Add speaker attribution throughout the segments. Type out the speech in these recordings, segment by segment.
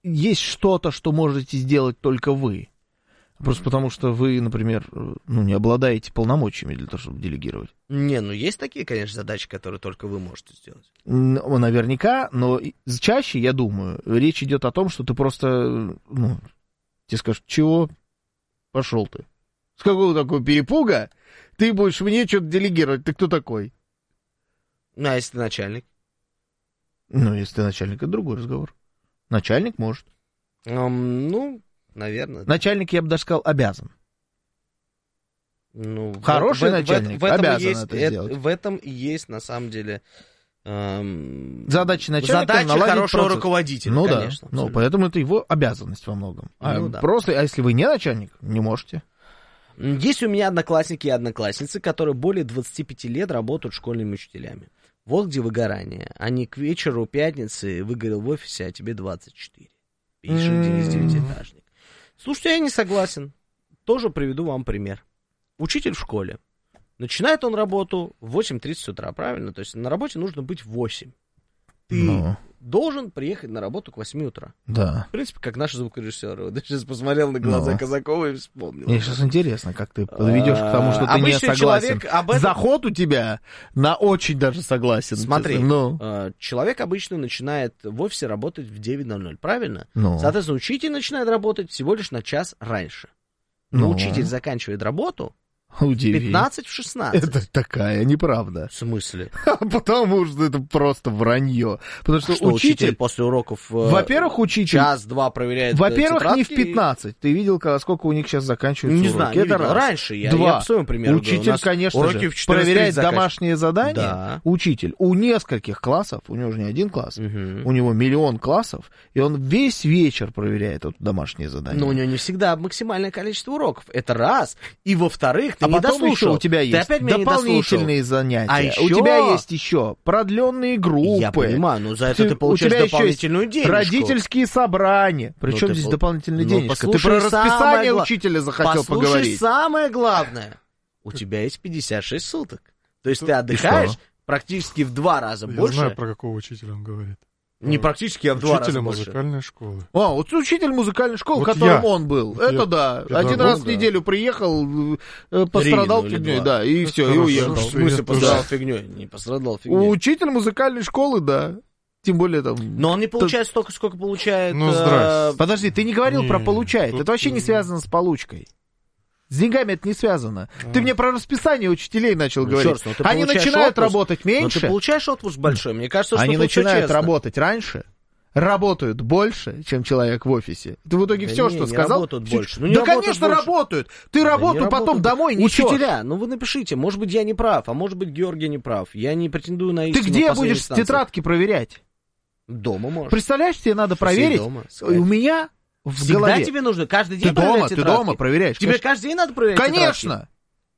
Speaker 1: есть что-то, что можете сделать только вы. Просто потому, что вы, например, не обладаете полномочиями для того, чтобы делегировать.
Speaker 2: Есть такие, конечно, задачи, которые только вы можете сделать.
Speaker 1: Наверняка, но чаще, я думаю, речь идет о том, что ты просто, тебе скажут, чего? Пошел ты. С какого такого перепуга ты будешь мне что-то делегировать? Ты кто такой?
Speaker 2: А если ты начальник?
Speaker 1: Если ты начальник, это другой разговор. Начальник может.
Speaker 2: Наверное.
Speaker 1: Начальник, я бы даже сказал, обязан. Хороший начальник обязан это сделать.
Speaker 2: В этом и есть, на самом деле,
Speaker 1: задача начальника
Speaker 2: задача хорошего руководителя, конечно.
Speaker 1: Поэтому это его обязанность во многом. Просто, если вы не начальник, не можете.
Speaker 2: Есть у меня одноклассники и одноклассницы, которые более 25 лет работают школьными учителями. Вот где выгорание. Они к вечеру пятницы выгорел в офисе, а тебе 24. Пишет Денис Девятиэтажник. Слушайте, я не согласен. Тоже приведу вам пример. Учитель в школе. Начинает он работу в 8:30 утра, правильно? То есть на работе нужно быть в 8. Ты должен приехать на работу к 8 утра.
Speaker 1: Да.
Speaker 2: В принципе, как наши звукорежиссеры. Я сейчас посмотрел на глаза Казакова и вспомнил.
Speaker 1: Мне сейчас интересно, как ты подведешь к тому, что ты не согласен. Заход у тебя на очень даже согласен.
Speaker 2: Смотри, человек обычно начинает в офисе работать в 9:00, правильно? Соответственно, учитель начинает работать всего лишь на час раньше. Но учитель заканчивает работу в 15 в 16.
Speaker 1: Это такая неправда.
Speaker 2: В смысле?
Speaker 1: Потому что это просто вранье. Потому что
Speaker 2: учитель после уроков
Speaker 1: во-первых, учитель
Speaker 2: час-два проверяет
Speaker 1: во-первых,
Speaker 2: тетрадки.
Speaker 1: Не в 15. Ты видел, сколько у них сейчас заканчиваются
Speaker 2: не
Speaker 1: уроки?
Speaker 2: Знаю, не
Speaker 1: это
Speaker 2: видел.
Speaker 1: Раз.
Speaker 2: Раньше я по своему примеру
Speaker 1: учитель,
Speaker 2: говорю.
Speaker 1: конечно же, проверяет домашние задания.
Speaker 2: Да.
Speaker 1: Учитель у нескольких классов, у него же не один класс, у него миллион классов, и он весь вечер проверяет домашние задания.
Speaker 2: Но у него не всегда максимальное количество уроков. Это раз. И во-вторых, ты не
Speaker 1: потом
Speaker 2: дослушал.
Speaker 1: Еще у тебя есть дополнительные занятия. У тебя есть еще продленные группы.
Speaker 2: Я понимаю, но за это ты получаешь дополнительную денежку.
Speaker 1: Родительские собрания. Причем здесь дополнительная денежка? Ты про расписание учителя захотел поговорить.
Speaker 2: Послушай, самое главное. У тебя есть 56 суток. То есть ты отдыхаешь практически в 2 раза больше.
Speaker 3: Я знаю, про какого учителя он говорит.
Speaker 2: Не практически, а в 2 раза больше.
Speaker 3: Учителя музыкальной школы.
Speaker 1: Вот учитель музыкальной школы, которым он был. Это да. Один раз в неделю приехал, пострадал фигней, да, и все, и уехал.
Speaker 2: В смысле пострадал фигней? Не пострадал фигней.
Speaker 1: Учитель музыкальной школы, да. Тем более там...
Speaker 2: Но он не получает столько, сколько получает...
Speaker 3: здрасте.
Speaker 1: Подожди, ты не говорил про получает. Это вообще не связано с получкой. С деньгами это не связано. Ты мне про расписание учителей начал говорить. Они начинают работать меньше.
Speaker 2: Но ты получаешь отпуск большой. Мне кажется, что
Speaker 1: они начинают работать раньше, работают больше, чем человек в офисе. Ты в итоге все, что сказал...
Speaker 2: Работают больше.
Speaker 1: Да, конечно, работают. Ты работу потом домой несешь.
Speaker 2: Учителя, вы напишите. Может быть, я не прав, а может быть, Георгий не прав. Я не претендую на истину.
Speaker 1: Ты где будешь тетрадки проверять?
Speaker 2: Дома можешь.
Speaker 1: Представляешь, тебе надо проверить. У меня...
Speaker 2: Всегда
Speaker 1: голове.
Speaker 2: Тебе нужно каждый день проверять тетрадки?
Speaker 1: Ты дома проверяешь.
Speaker 2: Тебе каждый день надо проверять
Speaker 1: Конечно.
Speaker 2: тетрадки?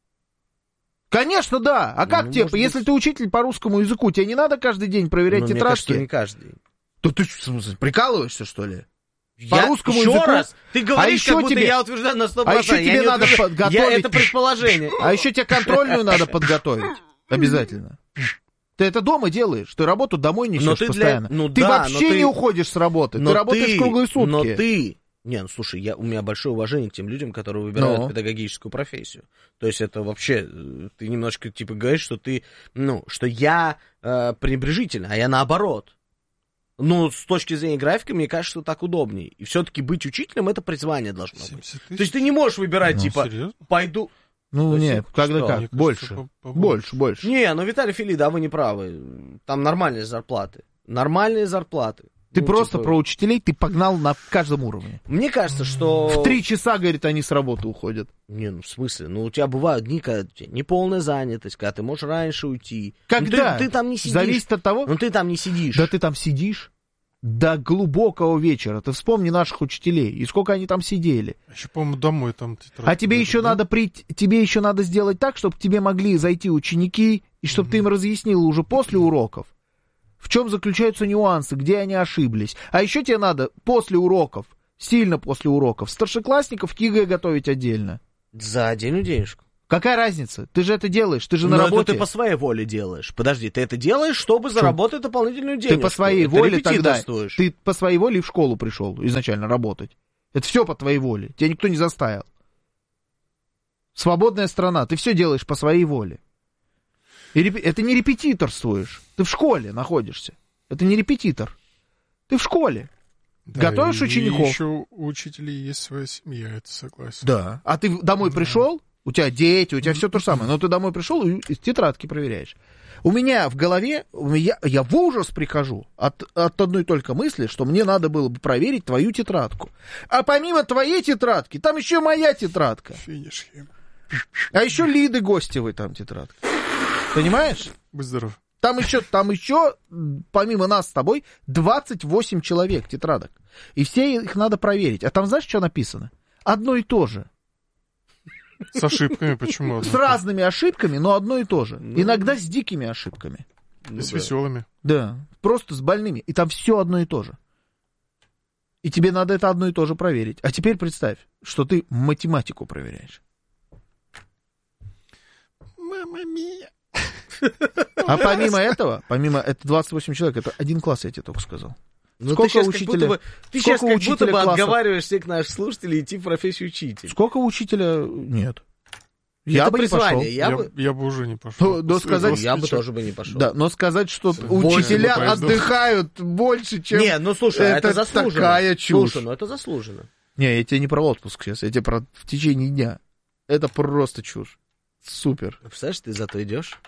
Speaker 1: Конечно, да. А как тебе, если ты учитель по русскому языку, тебе не надо каждый день проверять тетрадки? Мне кажется,
Speaker 2: не каждый день.
Speaker 1: Да ты в смысле, прикалываешься, что ли?
Speaker 2: По русскому языку? Раз, ты говоришь, как будто я утверждаю на 100%.
Speaker 1: А еще тебе надо подготовить...
Speaker 2: Это предположение.
Speaker 1: А еще тебе контрольную надо подготовить. Обязательно. Ты это дома делаешь, ты работу домой несешь постоянно. Ты вообще не уходишь с работы, ты работаешь круглые сутки.
Speaker 2: Но ты... слушай, у меня большое уважение к тем людям, которые выбирают педагогическую профессию. То есть это вообще, ты немножко говоришь, что ты, что я пренебрежительный, а я наоборот. С точки зрения графика, мне кажется, что так удобнее. И все-таки быть учителем — это призвание должно быть. То есть ты не можешь выбирать,
Speaker 3: серьезно?
Speaker 1: Пойду... нет, когда как?
Speaker 3: Мне
Speaker 1: больше.
Speaker 3: Кажется,
Speaker 1: больше.
Speaker 2: Не, Виталий Филипп, вы не правы. Там нормальные зарплаты.
Speaker 1: Ты просто про учителей, ты погнал на каждом уровне.
Speaker 2: Мне кажется, что...
Speaker 1: В 3 часа, говорит, они с работы уходят.
Speaker 2: В смысле? У тебя бывают дни, когда у тебя неполная занятость, когда ты можешь раньше уйти.
Speaker 1: Когда?
Speaker 2: Ты там не сидишь.
Speaker 1: Зависит от того...
Speaker 2: ты там не сидишь.
Speaker 1: Да ты там сидишь до глубокого вечера. Ты вспомни наших учителей, и сколько они там сидели.
Speaker 3: Еще, по-моему, домой там...
Speaker 1: А тебе еще надо тебе еще надо сделать так, чтобы к тебе могли зайти ученики, и чтобы ты им разъяснил уже после уроков, в чем заключаются нюансы, где они ошиблись. А еще тебе надо после уроков, сильно после уроков, старшеклассников к ЕГЭ готовить отдельно.
Speaker 2: За отдельную денежку.
Speaker 1: Какая разница? Ты же это делаешь, ты же на
Speaker 2: Но
Speaker 1: работе.
Speaker 2: это ты по своей воле делаешь. Подожди, ты это делаешь, чтобы заработать дополнительную денежку.
Speaker 1: Ты по своей
Speaker 2: Это
Speaker 1: воле тогда.
Speaker 2: репетиторствуешь.
Speaker 1: Ты по своей воле в школу пришел изначально работать. Это все по твоей воле. Тебя никто не заставил. Свободная страна. Ты все делаешь по своей воле. Это не репетиторствуешь. Ты в школе находишься. Это не репетитор. Ты в школе.
Speaker 3: Да,
Speaker 1: Готовишь
Speaker 3: и
Speaker 1: учеников.
Speaker 3: еще у учителей есть своя семья, это согласен.
Speaker 1: Да. А ты домой пришел, у тебя дети, у тебя все то же самое. Но ты домой пришел и из тетрадки проверяешь. У меня в голове, я в ужас прихожу от одной только мысли, что мне надо было бы проверить твою тетрадку. А помимо твоей тетрадки, там еще моя тетрадка.
Speaker 3: Финиш.
Speaker 1: А еще Лиды Гостевой там тетрадка. Понимаешь?
Speaker 3: Будь здоров.
Speaker 1: Там еще, помимо нас с тобой, 28 человек тетрадок. И все их надо проверить. А там знаешь, что написано? Одно и то же.
Speaker 3: С ошибками почему?
Speaker 1: С разными ошибками, но одно и то же. Иногда с дикими ошибками.
Speaker 3: И с веселыми.
Speaker 1: Да, просто с больными. И там все одно и то же. И тебе надо это одно и то же проверить. А теперь представь, что ты математику проверяешь.
Speaker 3: Мама мия.
Speaker 1: А помимо этого, это 28 человек, это один класс, я тебе только сказал.
Speaker 2: Ну,
Speaker 1: Сколько
Speaker 2: ты сейчас
Speaker 1: учителя-
Speaker 2: ты сейчас
Speaker 1: сколько
Speaker 2: как будто
Speaker 1: учителя
Speaker 2: бы
Speaker 1: классов?
Speaker 2: отговариваешь всех наших слушателей идти в профессию учителя.
Speaker 1: Сколько учителя? Нет. Я
Speaker 2: Это
Speaker 1: бы не пошел.
Speaker 2: призвание.
Speaker 3: Я бы уже не пошел.
Speaker 1: Но сказать,
Speaker 2: Я бы тоже бы не пошел.
Speaker 1: Да, но сказать, что
Speaker 3: Больше
Speaker 1: учителя
Speaker 3: не пойду.
Speaker 1: отдыхают больше, чем...
Speaker 2: Не, ну слушай, это заслуженно.
Speaker 1: такая чушь.
Speaker 2: Слушай, ну это заслуженно.
Speaker 1: Не, я тебе не про отпуск сейчас, я тебе про в течение дня. Это просто чушь. Супер.
Speaker 2: Представляешь, ты зато идешь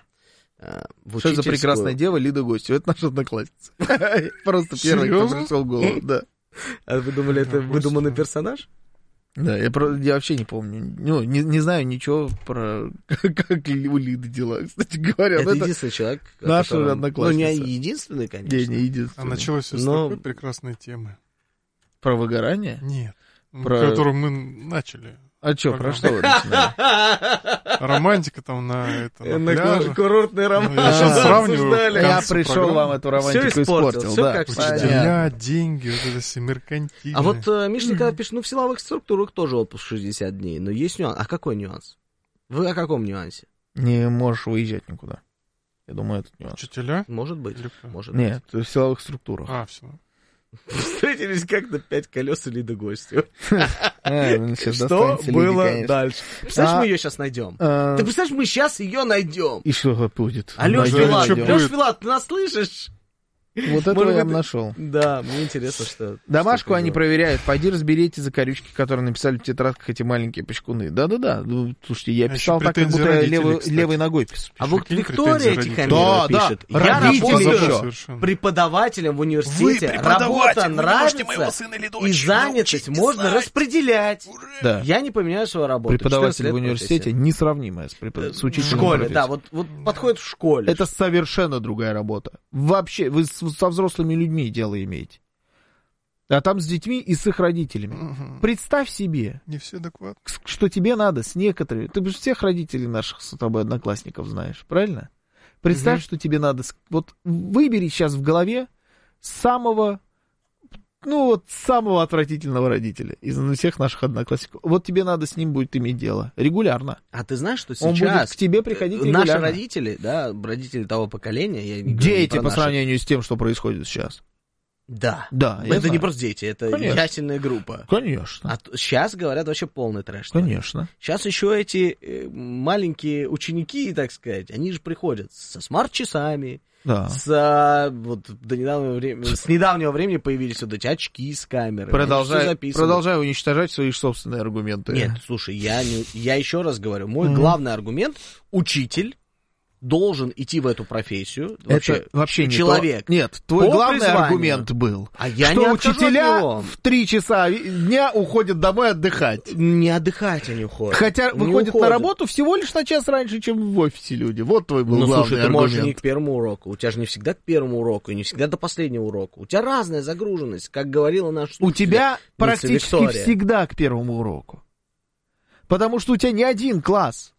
Speaker 2: в
Speaker 1: Что это за
Speaker 2: учительскую.
Speaker 1: прекрасная дева Лида Гостева? Это наша одноклассница. Просто первый, кто
Speaker 3: Серьезно?
Speaker 1: пришел в голову. Да.
Speaker 2: А вы думали, это выдуманный персонаж?
Speaker 1: Да, я вообще не помню. Ну, не знаю ничего про как у Лиды дела, кстати говоря.
Speaker 2: Это
Speaker 1: Это
Speaker 2: единственный человек,
Speaker 1: наша
Speaker 2: которого-
Speaker 1: одноклассница.
Speaker 2: Ну, не единственный, конечно.
Speaker 1: не
Speaker 3: А
Speaker 1: единственное.
Speaker 3: началось все с
Speaker 2: Но-
Speaker 3: такой прекрасной темы.
Speaker 1: Про выгорание?
Speaker 3: Нет.
Speaker 1: Про-
Speaker 3: Которую мы начали.
Speaker 1: А что, про что вы начинали?
Speaker 3: Романтика там на
Speaker 2: На
Speaker 3: пляже.
Speaker 2: курортный
Speaker 3: Ну,
Speaker 2: роман.
Speaker 3: я сейчас сравниваю.
Speaker 2: обсуждали.
Speaker 3: в
Speaker 1: Я
Speaker 3: конце
Speaker 1: пришел
Speaker 3: программы.
Speaker 1: вам эту романтику
Speaker 2: Всё испортил,
Speaker 1: испортил.
Speaker 2: всё
Speaker 1: Да,
Speaker 2: как
Speaker 1: понятно.
Speaker 3: Учителя, деньги, вот это все меркантильное.
Speaker 2: А вот Миша никогда пишет, ну в силовых структурах тоже отпуск 60 дней, но есть нюанс. А какой нюанс? Вы о каком нюансе?
Speaker 1: Не можешь выезжать никуда. Я думаю, этот нюанс.
Speaker 3: Учителя?
Speaker 2: Может быть,
Speaker 3: Или кто?
Speaker 2: может быть.
Speaker 1: Нет, в силовых структурах.
Speaker 3: А, все.
Speaker 2: Встретились как на 5 колес или до гостя.
Speaker 1: Сейчас
Speaker 2: Что
Speaker 1: достанется Лиде,
Speaker 2: было
Speaker 1: конечно.
Speaker 2: дальше? Представляешь,
Speaker 1: А,
Speaker 2: мы ее сейчас найдем.
Speaker 1: А,
Speaker 2: Ты представляешь, мы сейчас ее найдем.
Speaker 1: И что будет?
Speaker 2: Алёш
Speaker 3: Найдём,
Speaker 2: Вилат,
Speaker 3: что
Speaker 1: Найдём.
Speaker 3: будет?
Speaker 2: Лёш Вилат, ты нас слышишь?
Speaker 1: Вот этого
Speaker 2: Может
Speaker 1: я бы
Speaker 2: быть,
Speaker 1: нашел.
Speaker 2: Да, мне интересно, что...
Speaker 1: Домашку
Speaker 2: что ты
Speaker 1: они
Speaker 2: делаешь.
Speaker 1: проверяют. Пойди разберите закорючки, которые написали в тетрадках эти маленькие пачкуны. Да-да-да. Ну, слушайте, я
Speaker 3: А
Speaker 1: писал
Speaker 3: ещё
Speaker 1: так, как
Speaker 3: претензии
Speaker 1: будто я
Speaker 3: родителей, кстати.
Speaker 1: левой ногой писал.
Speaker 2: А вот
Speaker 3: Какие
Speaker 2: Виктория
Speaker 3: претензии родителей?
Speaker 2: Тихомирова
Speaker 1: Да,
Speaker 2: пишет.
Speaker 1: да,
Speaker 2: Я
Speaker 1: родители
Speaker 2: работаю
Speaker 1: ещё.
Speaker 3: Совершенно.
Speaker 2: преподавателем в университете. Работа нравится, и занятость можно распределять.
Speaker 1: Да.
Speaker 2: Я не поменяю свою работу. 14
Speaker 1: Преподаватель
Speaker 2: лет
Speaker 1: в университете несравнимая с
Speaker 2: в
Speaker 1: учителем.
Speaker 2: школе,
Speaker 1: в
Speaker 2: да,
Speaker 1: профессии.
Speaker 2: вот подходит в школе.
Speaker 1: Это совершенно другая работа. Вообще, вы со взрослыми людьми дело имеете. А там с детьми и с их родителями.
Speaker 3: Мгм.
Speaker 1: Представь себе,
Speaker 3: Не все адекватно.
Speaker 1: что тебе надо с некоторыми... Ты же всех родителей наших с тобой одноклассников знаешь, правильно? Представь,
Speaker 2: Мгм.
Speaker 1: что тебе надо... Вот выбери сейчас в голове самого отвратительного родителя из всех наших одноклассников. Вот тебе надо с ним будет иметь дело. Регулярно.
Speaker 2: А ты знаешь, что
Speaker 1: Он будет
Speaker 2: сейчас
Speaker 1: к тебе приходить
Speaker 2: наши
Speaker 1: регулярно.
Speaker 2: родители, да, родители того поколения, я не говорю не
Speaker 1: Дети
Speaker 2: про
Speaker 1: по
Speaker 2: наших.
Speaker 1: сравнению с тем, что происходит сейчас.
Speaker 2: Да.
Speaker 1: Да, я
Speaker 2: Это не
Speaker 1: знаю.
Speaker 2: просто дети, это
Speaker 1: Конечно.
Speaker 2: ясельная группа.
Speaker 1: Конечно.
Speaker 2: А сейчас говорят вообще полный трэш.
Speaker 1: Конечно.
Speaker 2: Сейчас еще эти маленькие ученики, так сказать, они же приходят со смарт-часами,
Speaker 1: Да.
Speaker 2: вот до недавнего времени, с недавнего времени появились вот эти очки с камерой.
Speaker 1: Продолжай уничтожать свои собственные аргументы.
Speaker 2: Нет, слушай, я еще раз говорю, мой главный аргумент — учитель должен идти в эту профессию.
Speaker 1: Это вообще не
Speaker 2: человек.
Speaker 1: то. Нет, твой
Speaker 2: по
Speaker 1: главный
Speaker 2: призванию.
Speaker 1: аргумент был,
Speaker 2: А я
Speaker 1: что
Speaker 2: не отхожу от
Speaker 1: учителя
Speaker 2: него.
Speaker 1: в 3 часа дня уходят домой отдыхать.
Speaker 2: Не отдыхать они уходят.
Speaker 1: Хотя
Speaker 2: Не
Speaker 1: выходят на
Speaker 2: уходят.
Speaker 1: работу всего лишь на час раньше, чем в офисе люди. Вот твой был
Speaker 2: Ну,
Speaker 1: главный
Speaker 2: слушай, ты можешь не
Speaker 1: аргумент.
Speaker 2: к первому уроку. У тебя же не всегда к первому уроку, и не всегда до последнего урока. У тебя разная загруженность, как говорила наша
Speaker 1: У тебя
Speaker 2: слушательница
Speaker 1: практически
Speaker 2: Виктория.
Speaker 1: всегда к первому уроку. Потому что у тебя не один класс.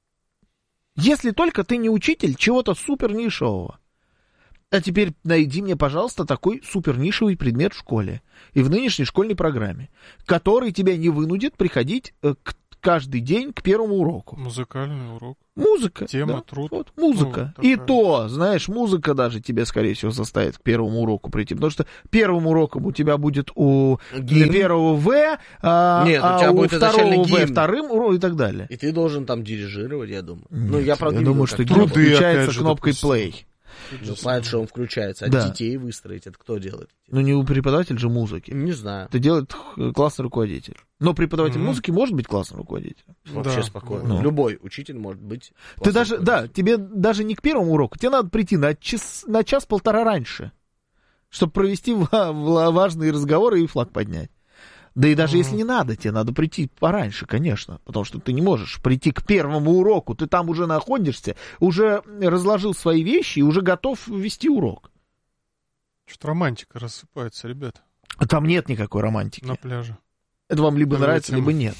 Speaker 1: Если только ты не учитель чего-то супер нишевого. А теперь найди мне, пожалуйста, такой супер нишевый предмет в школе и в нынешней школьной программе, который тебя не вынудит приходить к каждый день к первому уроку.
Speaker 3: Музыкальный урок.
Speaker 1: Музыка.
Speaker 3: Тема,
Speaker 1: да,
Speaker 3: труд.
Speaker 1: Вот, музыка.
Speaker 3: Ну,
Speaker 1: И
Speaker 3: такая.
Speaker 1: то, знаешь, музыка даже тебя, скорее всего, заставит к первому уроку прийти. Потому что первым уроком у тебя будет у
Speaker 2: Гимн.
Speaker 1: первого В,
Speaker 2: Нет, у тебя
Speaker 1: у
Speaker 2: будет
Speaker 1: второго
Speaker 2: изначально
Speaker 1: В
Speaker 2: гимн.
Speaker 1: вторым уроком и так далее.
Speaker 2: И ты должен там дирижировать, я думаю.
Speaker 1: Нет,
Speaker 2: я, правда,
Speaker 1: я
Speaker 2: не
Speaker 1: думаю,
Speaker 2: видел,
Speaker 1: что
Speaker 2: как
Speaker 1: гимн
Speaker 3: Труды,
Speaker 1: включается
Speaker 3: опять же,
Speaker 1: кнопкой
Speaker 3: допустим.
Speaker 1: play.
Speaker 2: Ну, понятно, что он включается. А
Speaker 1: Да.
Speaker 2: детей выстроить, это кто делает?
Speaker 1: Ну, не у преподавателя же музыки.
Speaker 2: Не знаю.
Speaker 1: Это делает классный руководитель. Но преподаватель музыки может быть классным руководителем.
Speaker 2: Вообще
Speaker 3: Да,
Speaker 2: спокойно.
Speaker 1: ну.
Speaker 2: Любой учитель может быть.
Speaker 1: Ты
Speaker 2: классным
Speaker 1: даже, да,
Speaker 2: руководителем.
Speaker 1: тебе даже не к первому уроку, тебе надо прийти на час-полтора раньше, чтобы провести важные разговоры и флаг поднять. Да и даже если не надо, тебе надо прийти пораньше, конечно, потому что ты не можешь прийти к первому уроку, ты там уже находишься, уже разложил свои вещи и уже готов вести урок.
Speaker 3: Что-то романтика рассыпается, ребят,
Speaker 1: А там нет никакой романтики.
Speaker 3: на пляже.
Speaker 1: Это вам либо
Speaker 3: Давайте.
Speaker 1: нравится, либо нет.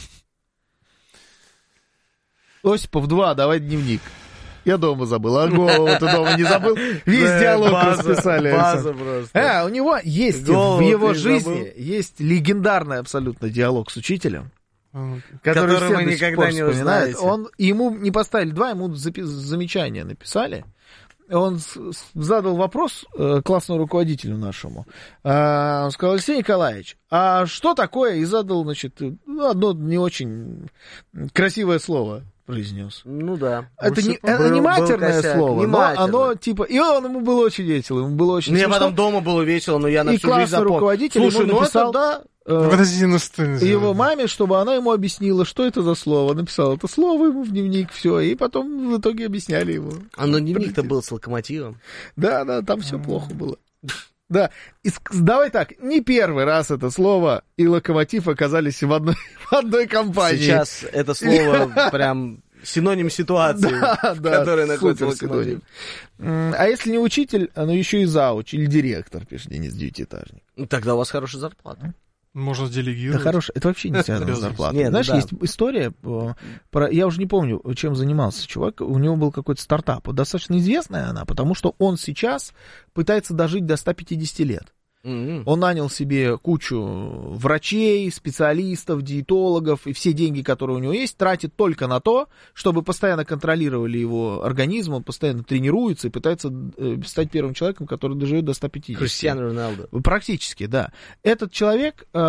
Speaker 1: Осипов 2, давай дневник. Я дома забыл. Ого, ты дома не забыл? Весь диалог расписали.
Speaker 2: База просто.
Speaker 1: У него есть
Speaker 2: Голову
Speaker 1: в его
Speaker 2: ты
Speaker 1: жизни
Speaker 2: забыл.
Speaker 1: есть легендарный абсолютно диалог с учителем,
Speaker 3: А ну-ка.
Speaker 1: который
Speaker 2: Который
Speaker 1: все
Speaker 2: вы
Speaker 1: до сих
Speaker 2: никогда
Speaker 1: пор
Speaker 2: не
Speaker 1: вспоминают.
Speaker 2: узнаете.
Speaker 1: Ему не поставили 2, ему замечания написали. Он задал вопрос классному руководителю нашему. Он сказал: Алексей Николаевич, а что такое? И задал, значит, одно не очень красивое слово произнес.
Speaker 2: Ну да.
Speaker 1: Это не
Speaker 2: Был
Speaker 1: матерное
Speaker 2: косяк,
Speaker 1: слово,
Speaker 2: не
Speaker 1: но
Speaker 2: матерное.
Speaker 1: оно типа... И ему было очень весело, ему было очень
Speaker 2: Мне
Speaker 1: смешно.
Speaker 2: потом дома было весело, но я на
Speaker 1: И
Speaker 2: всю жизнь
Speaker 1: классный
Speaker 2: запомнил.
Speaker 1: руководитель
Speaker 2: Слушай,
Speaker 1: ему
Speaker 2: ну
Speaker 1: написал,
Speaker 2: это да.
Speaker 3: Подожди, ну что ты
Speaker 1: его
Speaker 3: сделал?
Speaker 1: маме, чтобы она ему объяснила, что это за слово. Написал это слово ему в дневник, все, и потом в итоге объясняли ему.
Speaker 2: А но дневник-то был с локомотивом.
Speaker 1: Да, там все плохо было. Да, давай так, не первый раз это слово и локомотив оказались в одной компании.
Speaker 2: Сейчас это слово прям синоним ситуации,
Speaker 1: Да,
Speaker 2: в которой находится
Speaker 1: супер
Speaker 2: локомотив.
Speaker 1: синоним. А если не учитель, но еще и зауч или директор, пишет Денис Девятиэтажник.
Speaker 2: Ну, тогда у вас хорошая зарплата.
Speaker 3: Можно
Speaker 1: Это
Speaker 3: делегировать.
Speaker 1: хорошо, это вообще не связано с
Speaker 3: Обязанность.
Speaker 1: зарплатой.
Speaker 2: Нет,
Speaker 1: Знаешь,
Speaker 2: да.
Speaker 1: есть история про, я уже не помню, чем занимался чувак, у него был какой-то стартап, достаточно известная она, потому что он сейчас пытается дожить до 150 лет.
Speaker 2: М-м.
Speaker 1: Он нанял себе кучу врачей, специалистов, диетологов, и все деньги, которые у него есть, тратит только на то, чтобы постоянно контролировали его организм, он постоянно тренируется и пытается стать первым человеком, который доживет до 150.
Speaker 2: Криштиану Роналду.
Speaker 1: Практически, да. Этот человек, у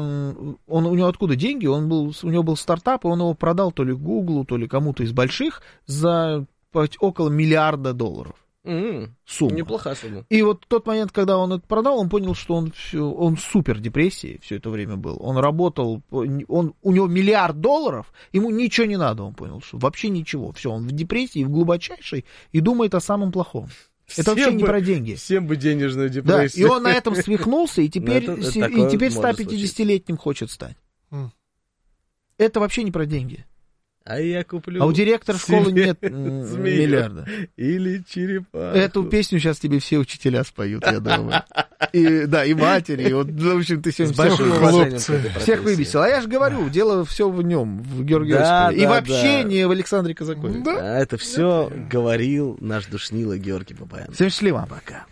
Speaker 1: него откуда деньги? У него был стартап, и он его продал то ли Гуглу, то ли кому-то из больших за около $1 миллиарда.
Speaker 2: М-м.
Speaker 1: Сумма.
Speaker 2: Неплохая сумма.
Speaker 1: И вот в тот момент, когда он это продал, он понял, что он в супер депрессии все это время был. Он работал, у него $1 миллиард, ему ничего не надо, он понял, что вообще ничего. Все, он в депрессии, в глубочайшей, и думает о самом плохом. Это вообще
Speaker 2: Всем
Speaker 1: не
Speaker 2: бы-
Speaker 1: про деньги.
Speaker 2: Всем бы денежную
Speaker 1: Да,
Speaker 2: депрессию.
Speaker 1: и он на этом свихнулся, и теперь,
Speaker 2: Ну, это
Speaker 1: и
Speaker 2: такое
Speaker 1: теперь
Speaker 2: может
Speaker 1: 150-летним хочет стать.
Speaker 3: М.
Speaker 1: Это вообще не про деньги.
Speaker 2: А я куплю
Speaker 1: А у директора школы
Speaker 2: себе
Speaker 1: нет
Speaker 2: змею.
Speaker 1: миллиарда.
Speaker 2: Или черепаху.
Speaker 1: Эту песню сейчас тебе все учителя споют, я думаю. И, да, и матери. И вот, в общем, ты
Speaker 2: С
Speaker 1: сегодня
Speaker 2: большим
Speaker 1: всех,
Speaker 2: уважением
Speaker 3: хлопцы.
Speaker 2: к этой
Speaker 1: всех
Speaker 2: профессии.
Speaker 1: выбесил. А я же говорю, дело все в нем, в Георгии
Speaker 2: Да,
Speaker 1: Осипове. И
Speaker 2: да,
Speaker 1: вообще
Speaker 2: да.
Speaker 1: не в Александре Казакове.
Speaker 2: А это все говорил наш душнило Георгий Бабаян.
Speaker 1: Всем счастливо. Пока.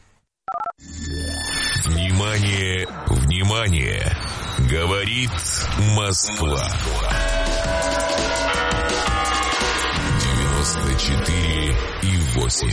Speaker 4: Внимание, внимание! Говорит Москва. 94,8.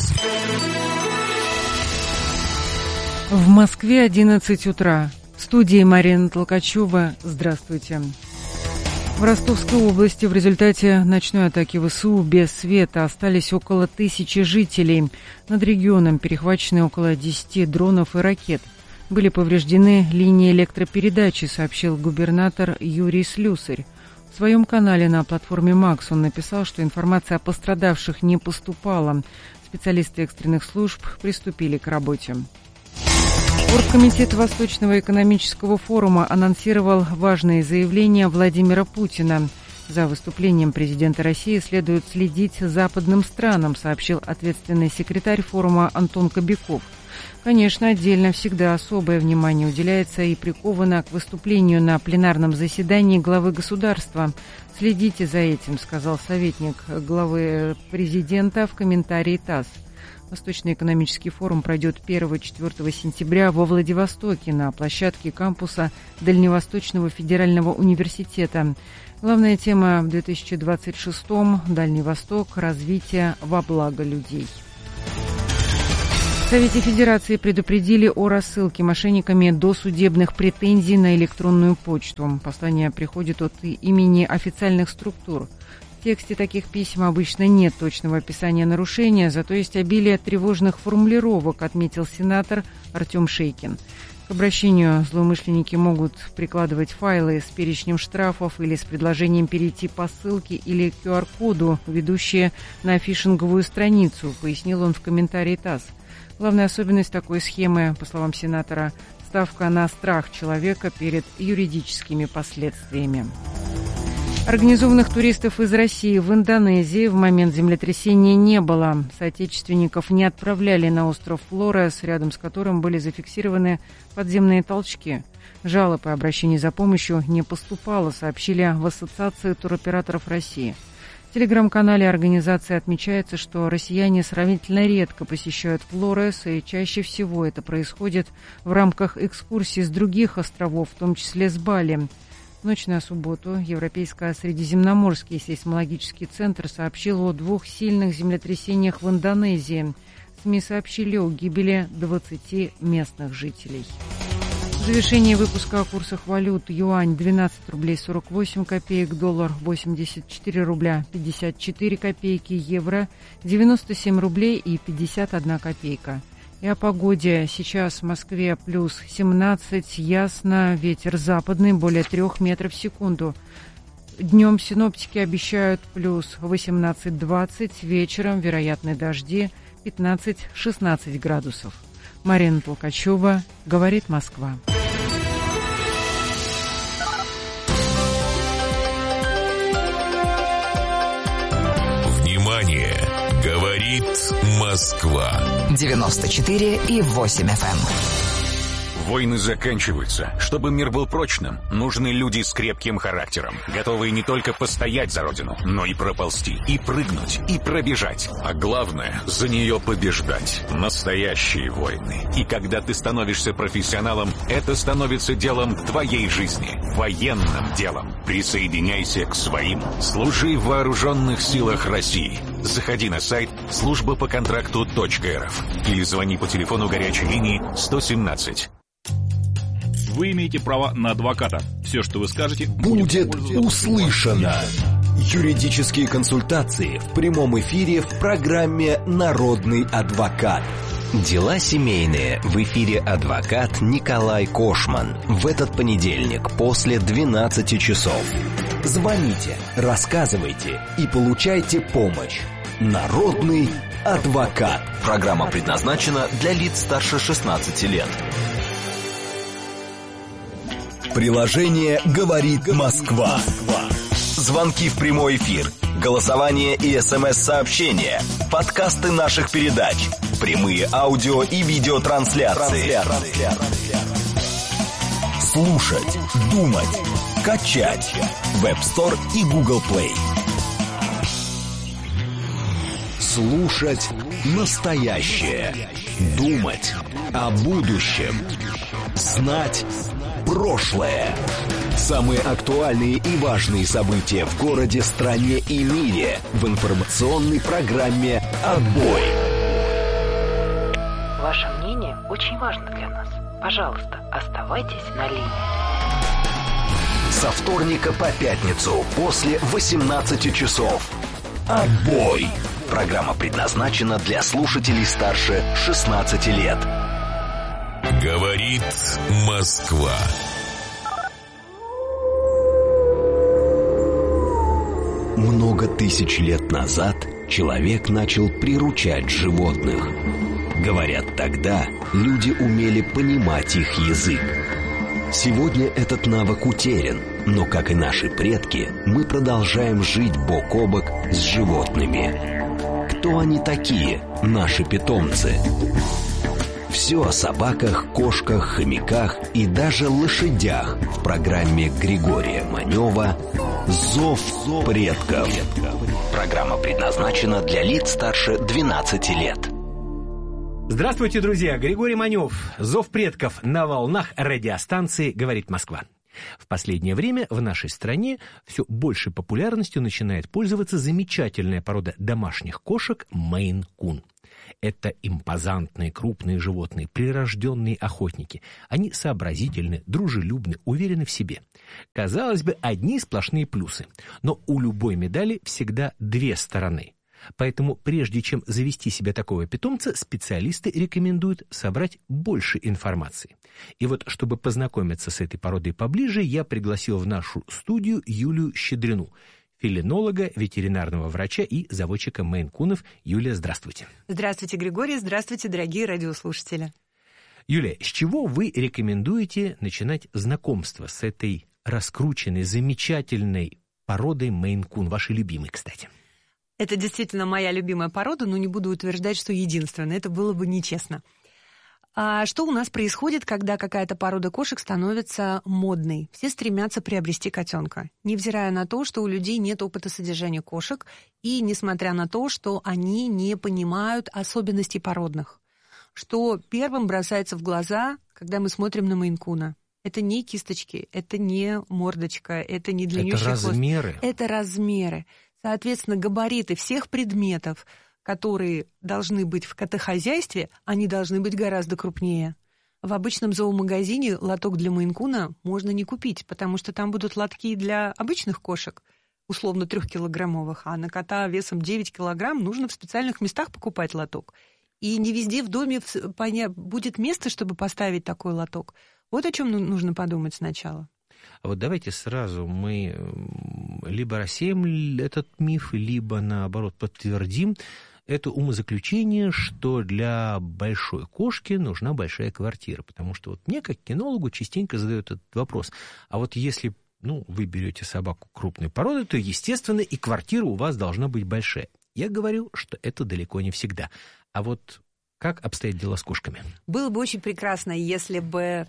Speaker 5: В Москве 11 утра. В студии Марина Толкачева. Здравствуйте. В Ростовской области в результате ночной атаки ВСУ без света остались около 1000 жителей. Над регионом перехвачены около 10 дронов и ракет. Были повреждены линии электропередачи, сообщил губернатор Юрий Слюсарь. В своем канале на платформе «Макс» он написал, что информация о пострадавших не поступала. Специалисты экстренных служб приступили к работе. Оргкомитет Восточного экономического форума анонсировал важные заявления Владимира Путина. За выступлением президента России следует следить западным странам, сообщил ответственный секретарь форума Антон Кобяков. Конечно, отдельно всегда особое внимание уделяется и приковано к выступлению на пленарном заседании главы государства. Следите за этим, сказал советник главы президента в комментарии ТАСС. Восточный экономический форум пройдет 1-4 сентября во Владивостоке на площадке кампуса Дальневосточного федерального университета. Главная тема в 2026-м – Дальний Восток, развитие во благо людей. В Совете Федерации предупредили о рассылке мошенниками досудебных претензий на электронную почту. Послание приходит от имени официальных структур. В тексте таких писем обычно нет точного описания нарушения, зато есть обилие тревожных формулировок, отметил сенатор Артем Шейкин. К обращению злоумышленники могут прикладывать файлы с перечнем штрафов или с предложением перейти по ссылке или QR-коду, ведущие на фишинговую страницу, пояснил он в комментарии ТАСС. Главная особенность такой схемы, по словам сенатора, ставка на страх человека перед юридическими последствиями. Организованных туристов из России в Индонезии в момент землетрясения не было. Соотечественников не отправляли на остров Флорес, рядом с которым были зафиксированы подземные толчки. Жалоб и обращений за помощью не поступало, сообщили в Ассоциации туроператоров России. В телеграм-канале организации отмечается, что россияне сравнительно редко посещают Флорес, и чаще всего это происходит в рамках экскурсий с других островов, в том числе с Бали. В ночь на субботу Европейско-Средиземноморский сейсмологический центр сообщил о 2 сильных землетрясениях в Индонезии. СМИ сообщили о гибели 20 местных жителей. В завершении выпуска о курсах валют: юань 12 рублей 48 копеек, доллар 84 рубля 54 копейки, евро 97 рублей и 51 копейка. И о погоде. Сейчас в Москве плюс 17, ясно, ветер западный, более 3 метров в секунду. Днем синоптики обещают плюс 18-20, вечером вероятны дожди 15-16 градусов. Марина Толкачева, говорит Москва.
Speaker 4: Внимание! Говорит Москва.
Speaker 6: 94,8 FM.
Speaker 7: Войны заканчиваются. Чтобы мир был прочным, нужны люди с крепким характером, готовые не только постоять за родину, но и проползти, и прыгнуть, и пробежать. А главное, за нее побеждать. Настоящие войны. И когда ты становишься профессионалом, это становится делом твоей жизни. Военным делом. Присоединяйся к своим. Служи в вооруженных силах России. Заходи на сайт службапоконтракту.рф или звони по телефону горячей линии 117.
Speaker 8: Вы имеете право на адвоката. Все, что вы скажете,
Speaker 9: будет услышано. Юридические консультации в прямом эфире в программе «Народный адвокат». Дела семейные. В эфире адвокат Николай Кошман. В этот понедельник после 12 часов. Звоните, рассказывайте и получайте помощь. Народный адвокат. Программа предназначена для лиц старше 16 лет. Приложение «Говорит Москва». Звонки в прямой эфир, голосование и СМС-сообщения, подкасты наших передач, прямые аудио и видеотрансляции. Слушать, думать, качать. Web Store и Google Play. Слушать настоящее. Думать о будущем. Знать прошлое. Самые актуальные и важные события в городе, стране и мире в информационной программе «Отбой».
Speaker 10: Ваше мнение очень важно для нас. Пожалуйста, оставайтесь на линии.
Speaker 9: Со вторника по пятницу после 18 часов. «Отбой». Программа предназначена для слушателей старше 16 лет.
Speaker 4: Говорит Москва.
Speaker 9: Много тысяч лет назад человек начал приручать животных. Говорят, тогда люди умели понимать их язык. Сегодня этот навык утерян, но, как и наши предки, мы продолжаем жить бок о бок с животными. Кто они такие, наши питомцы? Все о собаках, кошках, хомяках и даже лошадях в программе Григория Манева «Зов предков». Программа предназначена для лиц старше 12 лет.
Speaker 11: Здравствуйте, друзья! Григорий Манев. Зов предков на волнах радиостанции «Говорит Москва». В последнее время в нашей стране все большей популярностью начинает пользоваться замечательная порода домашних кошек Мейн-кун. Это импозантные крупные животные, прирожденные охотники. Они сообразительны, дружелюбны, уверены в себе. Казалось бы, одни сплошные плюсы. Но у любой медали всегда две стороны. Поэтому прежде чем завести себе такого питомца, специалисты рекомендуют собрать больше информации. И вот, чтобы познакомиться с этой породой поближе, я пригласил в нашу студию Юлию Щедрину, фелинолога, ветеринарного врача и заводчика мейн-кунов. Юлия, здравствуйте.
Speaker 12: Здравствуйте, Григорий. Здравствуйте, дорогие радиослушатели.
Speaker 11: Юлия, с чего вы рекомендуете начинать знакомство с этой раскрученной, замечательной породой мейн-кун, вашей любимой, кстати?
Speaker 12: Это действительно моя любимая порода, но не буду утверждать, что единственная. Это было бы нечестно. А что у нас происходит, когда какая-то порода кошек становится модной? Все стремятся приобрести котенка, невзирая на то, что у людей нет опыта содержания кошек, и несмотря на то, что они не понимают особенностей породных. Что первым бросается в глаза, когда мы смотрим на мейн-куна? Это не кисточки, это не мордочка, это не длиннющий хвост.
Speaker 11: Это размеры.
Speaker 12: Это размеры. Соответственно, габариты всех предметов, которые должны быть в котохозяйстве, они должны быть гораздо крупнее. В обычном зоомагазине лоток для мейн-куна можно не купить, потому что там будут лотки для обычных кошек, условно 3-килограммовых, а на кота весом 9 килограмм нужно в специальных местах покупать лоток. И не везде в доме будет место, чтобы поставить такой лоток. Вот о чем нужно подумать сначала.
Speaker 11: А вот давайте сразу мы либо рассеем этот миф, либо, наоборот, подтвердим это умозаключение, что для большой кошки нужна большая квартира. Потому что вот мне, как кинологу, частенько задают этот вопрос. А вот если вы берете собаку крупной породы, то, естественно, и квартира у вас должна быть большая. Я говорю, что это далеко не всегда. А вот как обстоят дела с кошками?
Speaker 12: Было бы очень прекрасно, если бы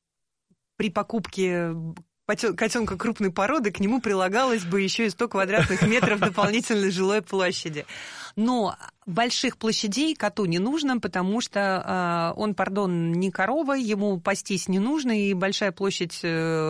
Speaker 12: при покупке котенка крупной породы к нему прилагалось бы еще и 100 квадратных метров дополнительной жилой площади. Но больших площадей коту не нужно, потому что он, не корова, ему пастись не нужно, и большая площадь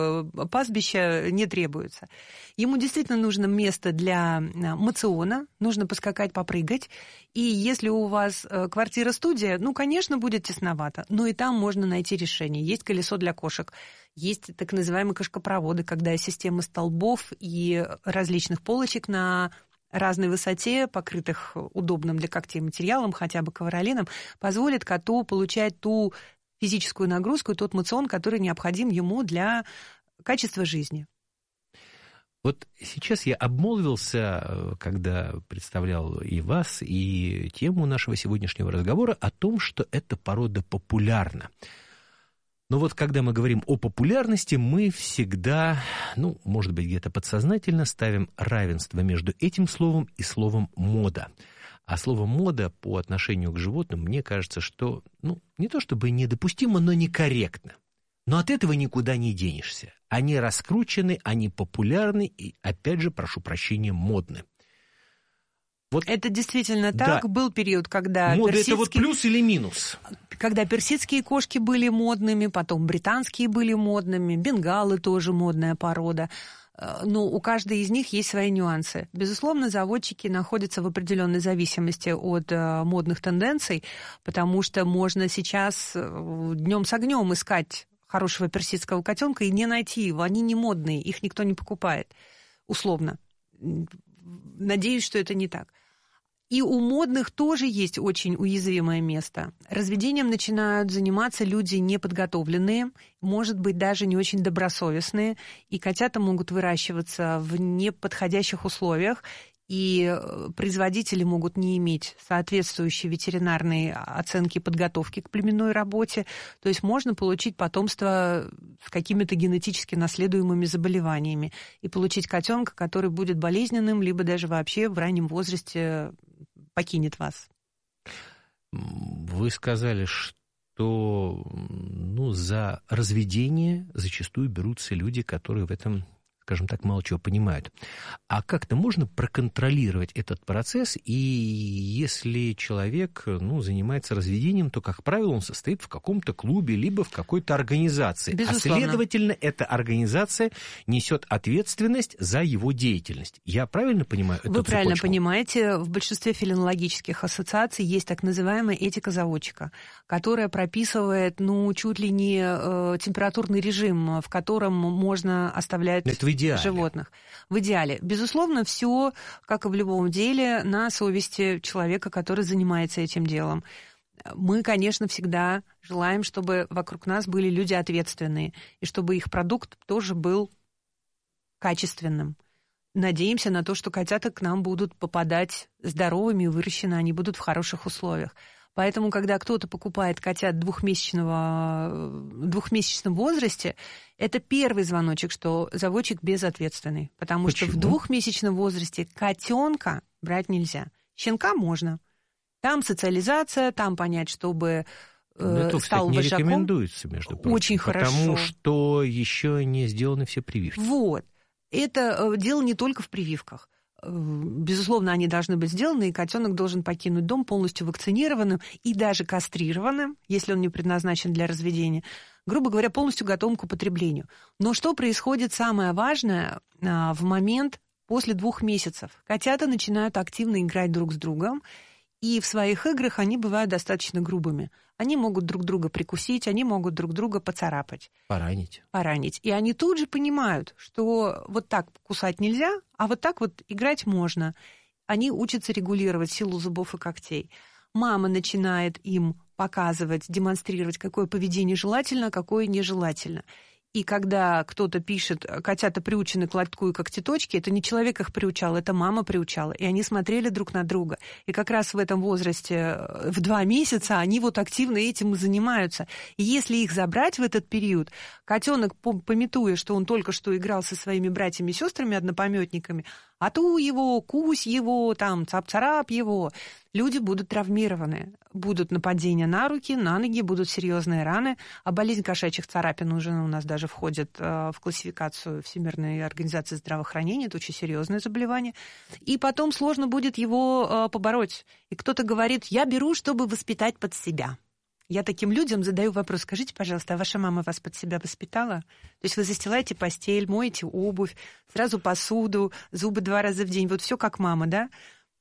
Speaker 12: пастбища не требуется. Ему действительно нужно место для моциона, нужно поскакать, попрыгать. И если у вас квартира-студия, конечно, будет тесновато, но и там можно найти решение. Есть колесо для кошек, есть так называемые кошкопроводы, когда система столбов и различных полочек на разной высоте, покрытых удобным для когтей материалом, хотя бы ковролином, позволит коту получать ту физическую нагрузку и тот моцион, который необходим ему для качества жизни.
Speaker 11: Вот сейчас я обмолвился, когда представлял и вас, и тему нашего сегодняшнего разговора о том, что эта порода популярна. Но вот когда мы говорим о популярности, мы всегда, может быть, где-то подсознательно ставим равенство между этим словом и словом «мода». А слово «мода» по отношению к животным, мне кажется, что, не то чтобы недопустимо, но некорректно. Но от этого никуда не денешься. Они раскручены, они популярны и, опять же, прошу прощения, модны. Вот.
Speaker 12: Это действительно так. Да. Был период, когда
Speaker 11: мода это вот плюс или минус?
Speaker 12: Когда персидские кошки были модными, потом британские были модными, бенгалы тоже модная порода. Но у каждой из них есть свои нюансы. Безусловно, заводчики находятся в определенной зависимости от модных тенденций, потому что можно сейчас днем с огнем искать хорошего персидского котенка и не найти его. Они не модные, их никто не покупает. Условно. Надеюсь, что это не так. И у модных тоже есть очень уязвимое место. Разведением начинают заниматься люди неподготовленные, может быть, даже не очень добросовестные, и котята могут выращиваться в неподходящих условиях, и производители могут не иметь соответствующей ветеринарной оценки подготовки к племенной работе. То есть можно получить потомство с какими-то генетически наследуемыми заболеваниями и получить котенка, который будет болезненным, либо даже вообще в раннем возрасте покинет вас.
Speaker 11: Вы сказали, что за разведение зачастую берутся люди, которые в этом, скажем так, мало чего понимают. А как-то можно проконтролировать этот процесс, и если человек, занимается разведением, то, как правило, он состоит в каком-то клубе, либо в какой-то организации.
Speaker 12: Безусловно.
Speaker 11: А следовательно, эта организация несет ответственность за его деятельность. Я правильно понимаю эту цепочку?
Speaker 12: Вы правильно понимаете. В большинстве филинологических ассоциаций есть так называемая этика заводчика, которая прописывает, чуть ли не температурный режим, в котором можно оставлять животных. В идеале. Безусловно, все, как и в любом деле, на совести человека, который занимается этим делом. Мы, конечно, всегда желаем, чтобы вокруг нас были люди ответственные, и чтобы их продукт тоже был качественным. Надеемся на то, что котята к нам будут попадать здоровыми и выращены, они будут в хороших условиях. Поэтому, когда кто-то покупает котят в двухмесячном возрасте, это первый звоночек, что заводчик безответственный. Потому что в двухмесячном возрасте котенка брать нельзя. Щенка можно. Там социализация, там понять, чтобы
Speaker 11: это,
Speaker 12: стал
Speaker 11: кстати, не
Speaker 12: вожаком.
Speaker 11: Рекомендуется, между прочим.
Speaker 12: Очень хорошо.
Speaker 11: Потому что еще не сделаны все прививки.
Speaker 12: Вот. Это дело не только в прививках. Безусловно, они должны быть сделаны, и котенок должен покинуть дом полностью вакцинированным и даже кастрированным, если он не предназначен для разведения, грубо говоря, полностью готовым к употреблению. Но что происходит самое важное в момент после 2 месяцев? Котята начинают активно играть друг с другом, и в своих играх они бывают достаточно грубыми. Они могут друг друга прикусить, они могут друг друга поцарапать.
Speaker 11: Поранить.
Speaker 12: И они тут же понимают, что вот так кусать нельзя, а вот так вот играть можно. Они учатся регулировать силу зубов и когтей. Мама начинает им показывать, демонстрировать, какое поведение желательно, а какое нежелательно. И когда кто-то пишет, котята приучены к лотку и когтеточке, это не человек их приучал, это мама приучала. И они смотрели друг на друга. И как раз в этом возрасте, в 2 месяца, они вот активно этим и занимаются. И если их забрать в этот период, котенок, памятуя, что он только что играл со своими братьями и сестрами однопомётниками, ату его, кусь его, там, цап-царап его, люди будут травмированы. Будут нападения на руки, на ноги, будут серьезные раны. А болезнь кошачьих царапин уже у нас даже входит в классификацию Всемирной организации здравоохранения. Это очень серьезное заболевание. И потом сложно будет его побороть. И кто-то говорит, я беру, чтобы воспитать под себя. Я таким людям задаю вопрос, скажите, пожалуйста, а ваша мама вас под себя воспитала? То есть вы застилаете постель, моете обувь, сразу посуду, зубы 2 раза в день, вот все как мама, да?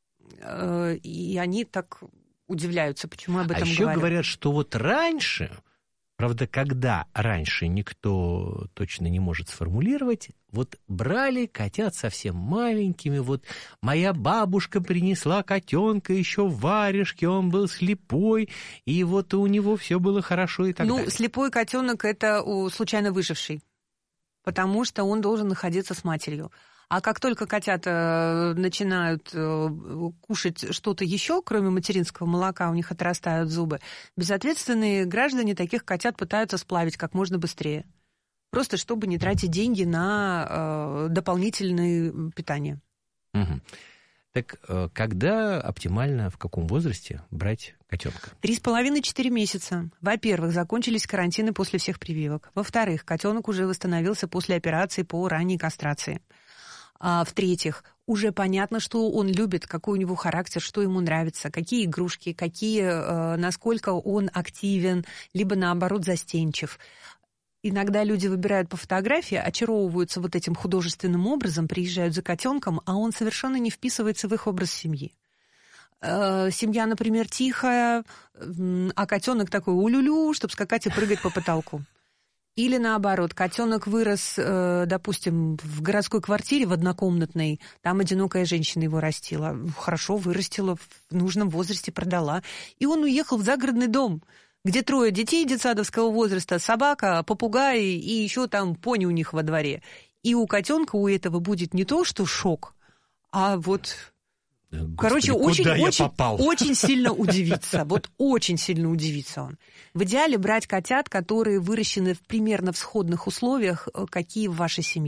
Speaker 12: И они так удивляются, почему об этом говорят.
Speaker 11: А еще говорят, что вот раньше, правда, когда раньше никто точно не может сформулировать, вот брали котят совсем маленькими, вот моя бабушка принесла котенка еще в варежке, он был слепой, и вот у него все было хорошо и так далее.
Speaker 12: Слепой котенок это случайно выживший, потому что он должен находиться с матерью. А как только котята начинают кушать что-то еще, кроме материнского молока, у них отрастают зубы, безответственные граждане таких котят пытаются сплавить как можно быстрее. Просто чтобы не тратить деньги на дополнительное питание.
Speaker 11: Угу. Так когда оптимально, в каком возрасте брать котенка?
Speaker 12: 3,5-4 месяца. Во-первых, закончились карантины после всех прививок. Во-вторых, котенок уже восстановился после операции по ранней кастрации. А в-третьих, уже понятно, что он любит, какой у него характер, что ему нравится, какие игрушки, насколько он активен, либо наоборот застенчив. Иногда люди выбирают по фотографии, очаровываются вот этим художественным образом, приезжают за котенком, а он совершенно не вписывается в их образ семьи. Семья, например, тихая, а котенок такой улюлю, чтобы скакать и прыгать по потолку. Или наоборот, котенок вырос, допустим, в городской квартире в однокомнатной, там одинокая женщина его растила, хорошо вырастила, в нужном возрасте продала, и он уехал в загородный дом, где 3 детей детсадовского возраста, собака, попугай и еще там пони у них во дворе. И у котенка у этого будет не то, что шок, а вот...
Speaker 11: Господи,
Speaker 12: очень сильно удивится. Вот очень сильно удивится он. В идеале брать котят, которые выращены примерно в сходных условиях, какие в вашей семье.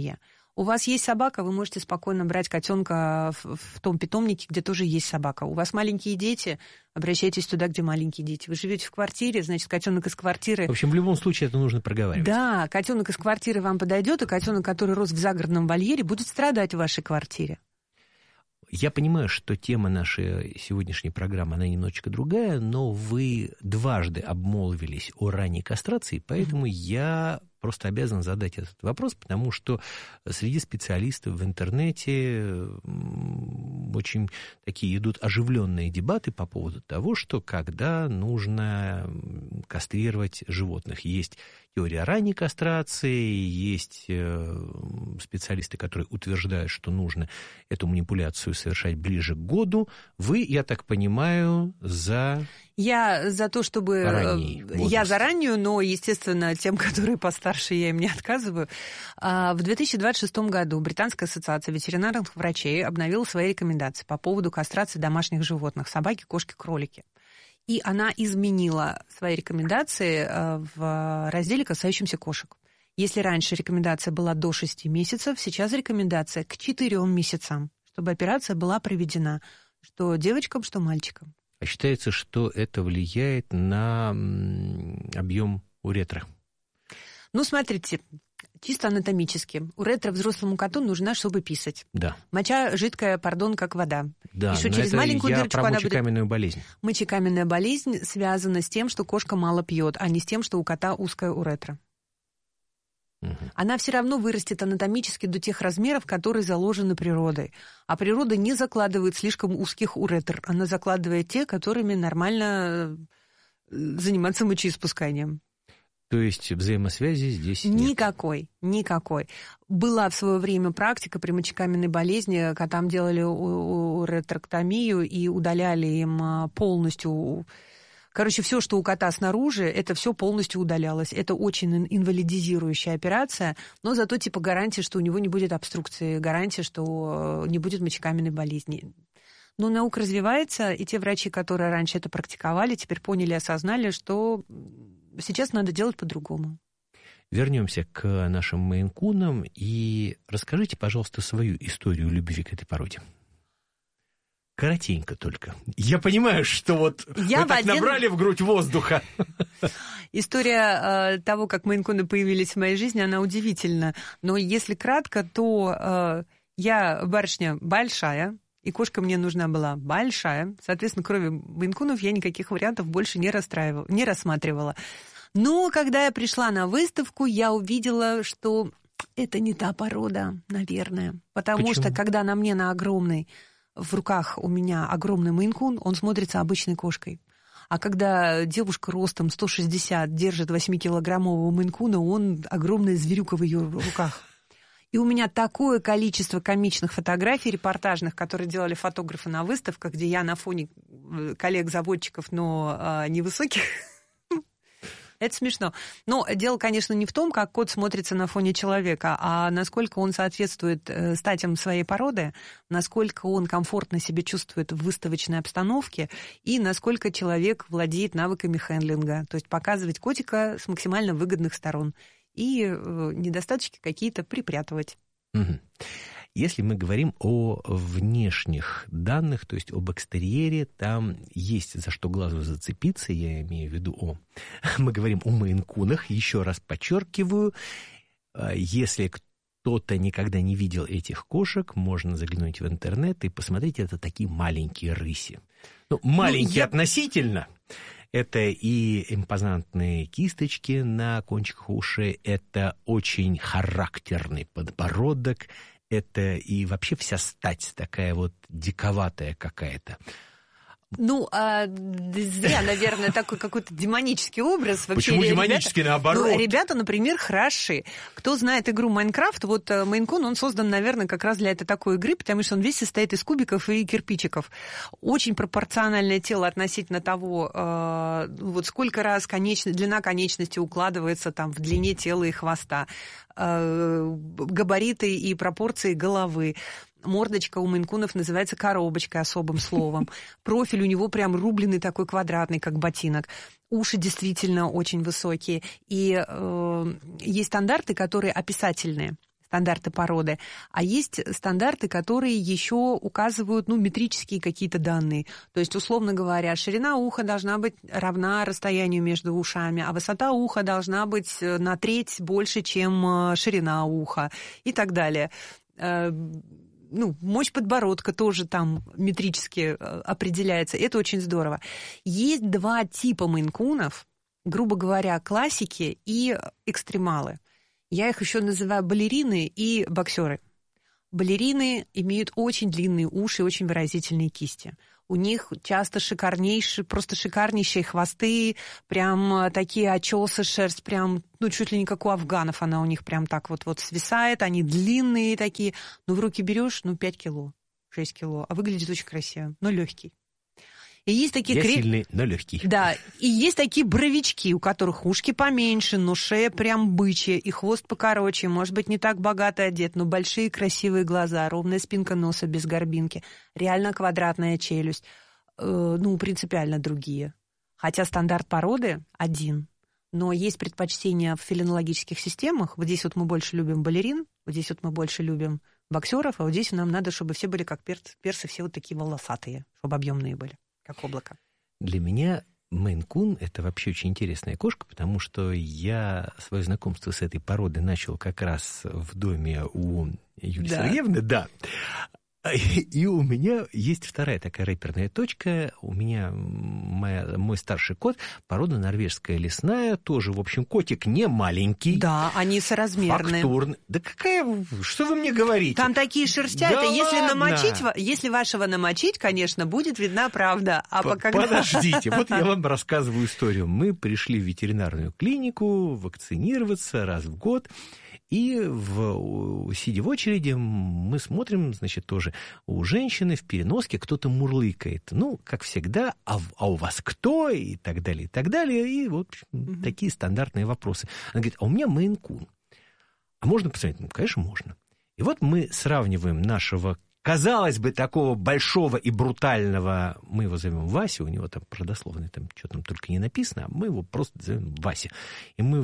Speaker 12: У вас есть собака, вы можете спокойно брать котенка в том питомнике, где тоже есть собака. У вас маленькие дети, обращайтесь туда, где маленькие дети. Вы живете в квартире, значит, котенок из квартиры.
Speaker 11: В общем, в любом случае это нужно проговаривать.
Speaker 12: Да, котенок из квартиры вам подойдет, и котенок, который рос в загородном вольере, будет страдать в вашей квартире.
Speaker 11: Я понимаю, что тема нашей сегодняшней программы, она немножечко другая, но вы дважды обмолвились о ранней кастрации, поэтому я просто обязан задать этот вопрос, потому что среди специалистов в интернете очень такие идут оживленные дебаты по поводу того, что когда нужно кастрировать животных. Есть теория ранней кастрации, есть специалисты, которые утверждают, что нужно эту манипуляцию совершать ближе к году. Вы, я так понимаю, за...
Speaker 12: Я за то, чтобы... Я за раннюю, но, естественно, тем, которые постарше, я им не отказываю. В 2026 году Британская ассоциация ветеринарных врачей обновила свои рекомендации по поводу кастрации домашних животных, собаки, кошки, кролики. И она изменила свои рекомендации в разделе, касающемся кошек. Если раньше рекомендация была до 6 месяцев, сейчас рекомендация к 4 месяцам, чтобы операция была проведена что девочкам, что мальчикам.
Speaker 11: А считается, что это влияет на объем уретры.
Speaker 12: Ну, смотрите, чисто анатомически. Уретра взрослому коту нужна, чтобы писать.
Speaker 11: Да.
Speaker 12: Моча жидкая, как вода.
Speaker 11: Да,
Speaker 12: и что через маленькую дырочку она будет...
Speaker 11: мочекаменную болезнь.
Speaker 12: Мочекаменная болезнь связана с тем, что кошка мало пьет, а не с тем, что у кота узкая уретра. Она все равно вырастет анатомически до тех размеров, которые заложены природой. А природа не закладывает слишком узких уретр. Она закладывает те, которыми нормально заниматься мочеиспусканием.
Speaker 11: То есть взаимосвязи здесь нет?
Speaker 12: Никакой. Была в свое время практика при мочекаменной болезни, когда там делали уретрактомию и удаляли им полностью... Короче, все, что у кота снаружи, это все полностью удалялось. Это очень инвалидизирующая операция, но зато типа гарантия, что у него не будет обструкции, гарантия, что не будет мочекаменной болезни. Но наука развивается, и те врачи, которые раньше это практиковали, теперь поняли, осознали, что сейчас надо делать по-другому.
Speaker 11: Вернемся к нашим мейн-кунам и расскажите, пожалуйста, свою историю любви к этой породе. Коротенько только. Я понимаю, что вот вы так набрали в грудь воздуха.
Speaker 12: История того, как мейн-куны появились в моей жизни, она удивительна. Но если кратко, то я барышня большая, и кошка мне нужна была большая. Соответственно, кроме мейн-кунов я никаких вариантов больше не рассматривала. Но когда я пришла на выставку, я увидела, что это не та порода, наверное. Потому что, когда на мне в руках у меня огромный мейн-кун, он смотрится обычной кошкой. А когда девушка ростом 160 держит 8-килограммового мейн-куна, он огромная зверюка в ее руках. И у меня такое количество комичных фотографий репортажных, которые делали фотографы на выставках, где я на фоне коллег-заводчиков, но невысоких. Это смешно. Но дело, конечно, не в том, как кот смотрится на фоне человека, а насколько он соответствует статям своей породы, насколько он комфортно себя чувствует в выставочной обстановке и насколько человек владеет навыками хендлинга. То есть показывать котика с максимально выгодных сторон и недостаточки какие-то припрятывать.
Speaker 11: Если мы говорим о внешних данных, то есть об экстерьере, там есть за что глазу зацепиться, я имею в виду мы говорим о мейн-кунах, еще раз подчеркиваю, если кто-то никогда не видел этих кошек, можно заглянуть в интернет и посмотреть, это такие маленькие рыси. Ну, маленькие относительно. Это и импозантные кисточки на кончиках ушей, это очень характерный подбородок, это и вообще вся стать такая вот диковатая какая-то.
Speaker 12: Ну, зря, наверное, такой какой-то демонический образ. Вообще,
Speaker 11: почему демонический, наоборот?
Speaker 12: Ну, ребята, например, хороши. Кто знает игру Майнкрафт, вот Мейн-кун, он создан, наверное, как раз для этой такой игры, потому что он весь состоит из кубиков и кирпичиков. Очень пропорциональное тело относительно того, вот сколько раз длина конечности укладывается там в длине тела и хвоста, габариты и пропорции головы. Мордочка у мейн-кунов называется коробочкой особым словом. Профиль у него прям рубленый такой квадратный, как ботинок. Уши действительно очень высокие. И есть стандарты, которые описательные. стандарты породы, а есть стандарты, которые еще указывают, метрические какие-то данные. То есть, условно говоря, ширина уха должна быть равна расстоянию между ушами, а высота уха должна быть на треть больше, чем ширина уха и так далее. Мощь подбородка тоже там метрически определяется. Это очень здорово. Есть два типа мейн-кунов, грубо говоря, классики и экстремалы. Я их еще называю балерины и боксеры. Балерины имеют очень длинные уши и очень выразительные кисти. У них часто просто шикарнейшие хвосты, прям такие очесы, шерсть прям, чуть ли не как у афганов она у них прям так вот свисает, они длинные такие. В руки берешь, 5 кило, 6 кило, а выглядит очень красиво, но легкий. И есть такие
Speaker 11: сильный, но легкий.
Speaker 12: Да, и есть такие боровички, у которых ушки поменьше, но шея прям бычья, и хвост покороче, может быть, не так богато одет, но большие красивые глаза, ровная спинка носа без горбинки, реально квадратная челюсть, принципиально другие. Хотя стандарт породы один, но есть предпочтения в фелинологических системах. Вот здесь мы больше любим балерин, вот здесь мы больше любим боксеров, а вот здесь нам надо, чтобы все были как персы, все вот такие волосатые, чтобы объемные были. Как облако.
Speaker 11: Для меня мейн-кун – это вообще очень интересная кошка, потому что я свое знакомство с этой породой начал как раз в доме у Юлии Сергеевны. Да. И у меня есть вторая такая рэперная точка. У меня мой старший кот, порода норвежская лесная, тоже, в общем, котик не маленький.
Speaker 12: Да, они соразмерные.
Speaker 11: Фактурный. Да что вы мне говорите?
Speaker 12: Там такие шерстята,
Speaker 11: да
Speaker 12: если вашего намочить, конечно, будет видна правда.
Speaker 11: Подождите, вот я вам рассказываю историю. Мы пришли в ветеринарную клинику вакцинироваться раз в год. И, сидя в очереди, мы смотрим, тоже у женщины в переноске кто-то мурлыкает. Как всегда, а у вас кто? И так далее, и так далее. И вот такие стандартные вопросы. Она говорит, а у меня мейн-кун. А можно посмотреть? Конечно, можно. И вот мы сравниваем нашего, казалось бы, такого большого и брутального, мы его зовем Вася, у него там родословный, там что там только не написано, а мы его просто зовем Вася. И мы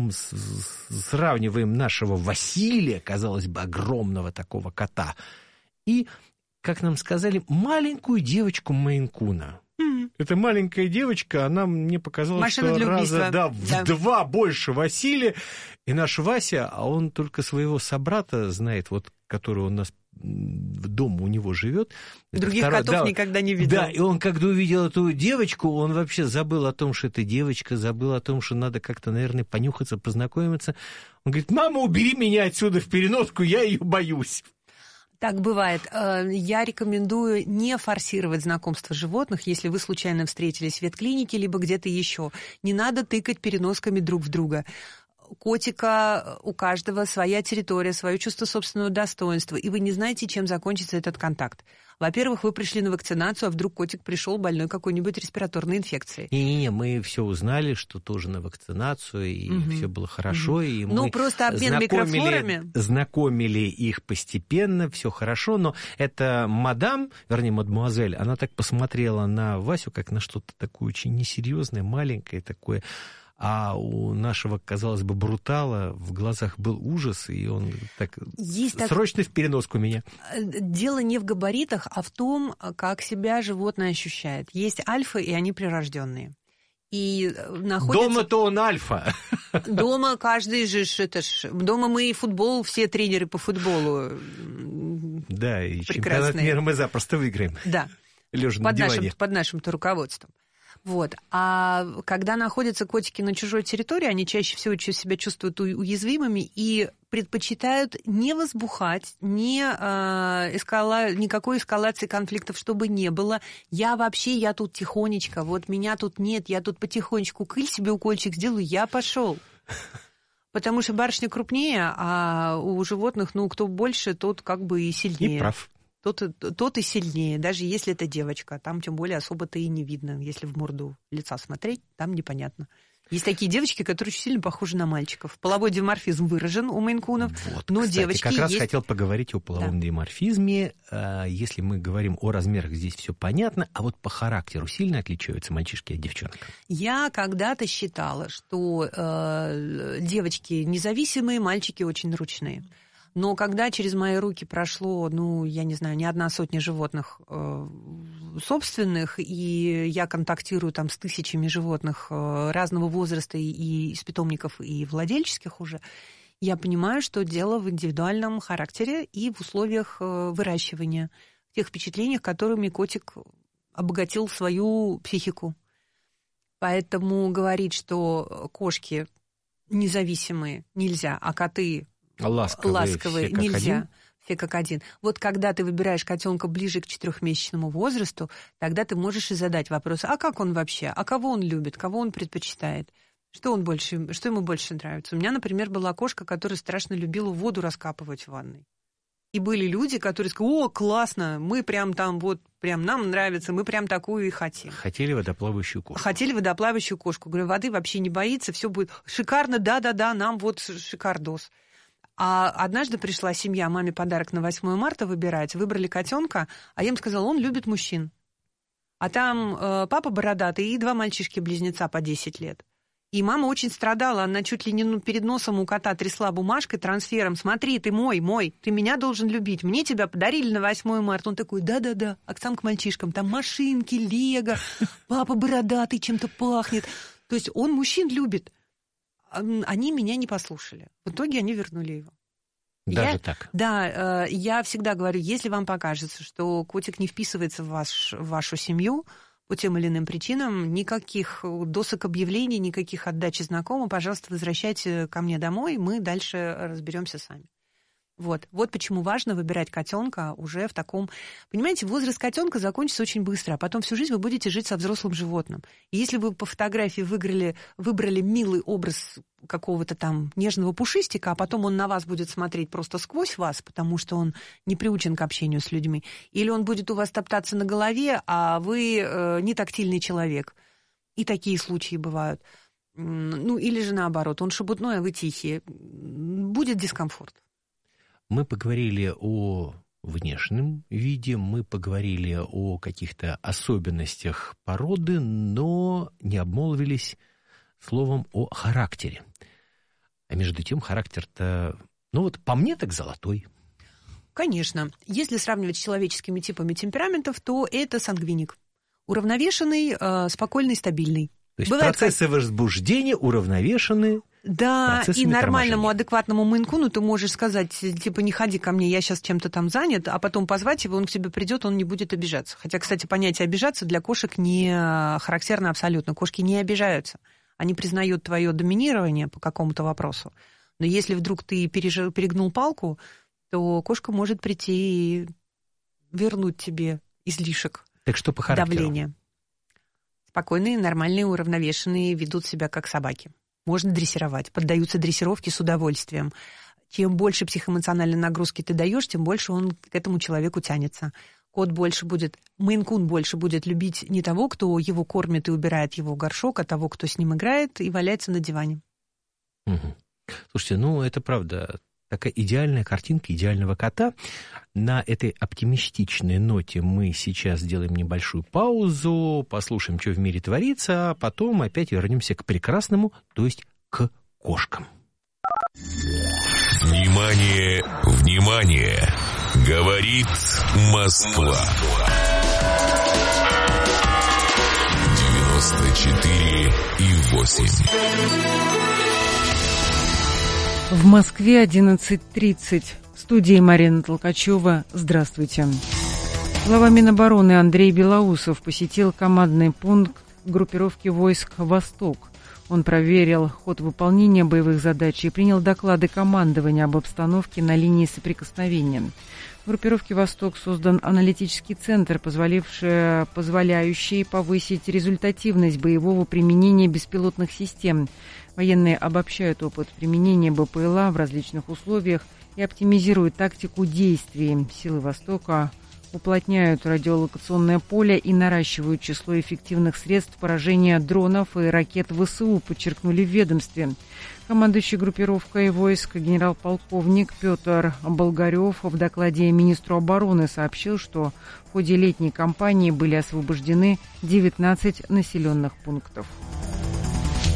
Speaker 11: сравниваем нашего Василия, казалось бы, огромного такого кота, и, как нам сказали, маленькую девочку мейн-куна. Эта маленькая девочка, она мне показалась,
Speaker 12: машина
Speaker 11: что раза в 2 больше Василия. И наш Вася, а он только своего собрата знает, который у нас дома у него живет.
Speaker 12: Других котов никогда не видел.
Speaker 11: Да, и он, когда увидел эту девочку, он вообще забыл о том, что это девочка, забыл о том, что надо как-то, наверное, понюхаться, познакомиться. Он говорит, мама, убери меня отсюда в переноску, я ее боюсь.
Speaker 12: Так бывает. Я рекомендую не форсировать знакомство животных, если вы случайно встретились в ветклинике, либо где-то еще. Не надо тыкать переносками друг в друга. Котика, у каждого своя территория, свое чувство собственного достоинства, и вы не знаете, чем закончится этот контакт. Во-первых, вы пришли на вакцинацию, а вдруг котик пришел больной какой-нибудь респираторной инфекцией.
Speaker 11: Не-не-не, мы все узнали, что тоже на вакцинацию, и все было хорошо, и мы
Speaker 12: просто обмен микрофлорами.
Speaker 11: Знакомили их постепенно, все хорошо, но эта мадемуазель, она так посмотрела на Васю, как на что-то такое очень несерьезное, маленькое такое. А у нашего, казалось бы, брутала в глазах был ужас, и он так срочно в переноску меня.
Speaker 12: Дело не в габаритах, а в том, как себя животное ощущает. Есть альфы, и они прирожденные. И находятся...
Speaker 11: Дома-то он альфа.
Speaker 12: Дома каждый же, дома мы и футбол, все тренеры по футболу.
Speaker 11: Да, и чемпионат мира мы запросто выиграем.
Speaker 12: Да,
Speaker 11: лежа на диване.
Speaker 12: под нашим-то руководством. Вот. А когда находятся котики на чужой территории, они чаще всего себя чувствуют уязвимыми и предпочитают не возбухать, никакой эскалации конфликтов, чтобы не было. Я тут тихонечко, вот меня тут нет, я тут потихонечку кыль себе укольчик сделаю, я пошел. Потому что барышня крупнее, а у животных, кто больше, тот как бы и сильнее.
Speaker 11: И прав.
Speaker 12: Тот и сильнее, даже если это девочка. Там тем более особо-то и не видно. Если в морду лица смотреть, там непонятно. Есть такие девочки, которые очень сильно похожи на мальчиков. Половой диморфизм выражен у мейн-кунов, но
Speaker 11: кстати,
Speaker 12: девочки
Speaker 11: как раз
Speaker 12: есть...
Speaker 11: хотел поговорить о половом диморфизме. Если мы говорим о размерах, здесь все понятно. А вот по характеру сильно отличаются мальчишки от девчонок?
Speaker 12: Я когда-то считала, что девочки независимые, мальчики очень ручные. Но когда через мои руки прошло, я не знаю, не одна сотня животных собственных, и я контактирую там с тысячами животных разного возраста и из питомников, и владельческих уже, я понимаю, что дело в индивидуальном характере и в условиях выращивания, в тех впечатлениях, которыми котик обогатил свою психику. Поэтому говорить, что кошки независимые нельзя, а коты ласковые нельзя. Все как один. Вот когда ты выбираешь котенка ближе к 4-месячному возрасту, тогда ты можешь и задать вопрос, а как он вообще, а кого он любит, кого он предпочитает, что ему больше нравится. У меня, например, была кошка, которая страшно любила воду раскапывать в ванной. И были люди, которые сказали, о, классно, мы прям там прям нам нравится, мы прям такую и хотим.
Speaker 11: Хотели водоплавающую кошку.
Speaker 12: Хотели водоплавающую кошку. Говорю, воды вообще не боится, все будет шикарно, да-да-да, нам шикардос. А однажды пришла семья, маме подарок на 8 марта выбирать, выбрали котенка, а я им сказала, он любит мужчин. А там папа бородатый и 2 мальчишки-близнеца по 10 лет. И мама очень страдала, она чуть ли не перед носом у кота трясла бумажкой, трансфером. Смотри, ты мой, ты меня должен любить. Мне тебя подарили на 8 марта. Он такой, да-да-да, а сам к мальчишкам. Там машинки, лего, папа бородатый, чем-то пахнет. То есть он мужчин любит. Они меня не послушали. В итоге они вернули его.
Speaker 11: Даже так?
Speaker 12: Да, я всегда говорю, если вам покажется, что котик не вписывается в вашу семью, по тем или иным причинам, никаких досок объявлений, никаких отдачи знакомым, пожалуйста, возвращайте ко мне домой, мы дальше разберемся сами. Вот почему важно выбирать котенка уже в таком... Понимаете, возраст котенка закончится очень быстро, а потом всю жизнь вы будете жить со взрослым животным. И если вы по фотографии выбрали милый образ какого-то там нежного пушистика, а потом он на вас будет смотреть просто сквозь вас, потому что он не приучен к общению с людьми, или он будет у вас топтаться на голове, а вы не тактильный человек. И такие случаи бывают. Или же наоборот, он шебутной, а вы тихие. Будет дискомфорт.
Speaker 11: Мы поговорили о внешнем виде, мы поговорили о каких-то особенностях породы, но не обмолвились словом о характере. А между тем характер-то, по мне так золотой.
Speaker 12: Конечно. Если сравнивать с человеческими типами темпераментов, то это сангвиник. Уравновешенный, спокойный, стабильный.
Speaker 11: То есть процессы возбуждения уравновешены.
Speaker 12: Да, и нормальному, адекватному мейн-куну ты можешь сказать, не ходи ко мне, я сейчас чем-то там занят, а потом позвать его, он к тебе придет, он не будет обижаться. Хотя, кстати, понятие обижаться для кошек не характерно абсолютно. Кошки не обижаются. Они признают твое доминирование по какому-то вопросу. Но если вдруг ты перегнул палку, то кошка может прийти и вернуть тебе излишек
Speaker 11: так что по характеру?
Speaker 12: Давления. Спокойные, нормальные, уравновешенные, ведут себя как собаки. Можно дрессировать, поддаются дрессировке с удовольствием. Чем больше психоэмоциональной нагрузки ты даешь, тем больше он к этому человеку тянется. Мейн-кун больше будет любить не того, кто его кормит и убирает его горшок, а того, кто с ним играет и валяется на диване.
Speaker 11: Угу. Слушайте, это правда такая идеальная картинка идеального кота. На этой оптимистичной ноте мы сейчас сделаем небольшую паузу, послушаем, что в мире творится, а потом опять вернемся к прекрасному, то есть к кошкам.
Speaker 4: Внимание, внимание! Говорит Москва. 94,8.
Speaker 5: В Москве 11:30. В студии Марина Толкачева. Здравствуйте. Глава Минобороны Андрей Белоусов посетил командный пункт группировки войск «Восток». Он проверил ход выполнения боевых задач и принял доклады командования об обстановке на линии соприкосновения. В группировке «Восток» создан аналитический центр, позволяющий повысить результативность боевого применения беспилотных систем. Военные обобщают опыт применения БПЛА в различных условиях и оптимизируют тактику действий. Силы «Востока» уплотняют радиолокационное поле и наращивают число эффективных средств поражения дронов и ракет ВСУ, подчеркнули в ведомстве. Командующий группировкой войск генерал-полковник Петр Болгарев в докладе министру обороны сообщил, что в ходе летней кампании были освобождены 19 населенных пунктов.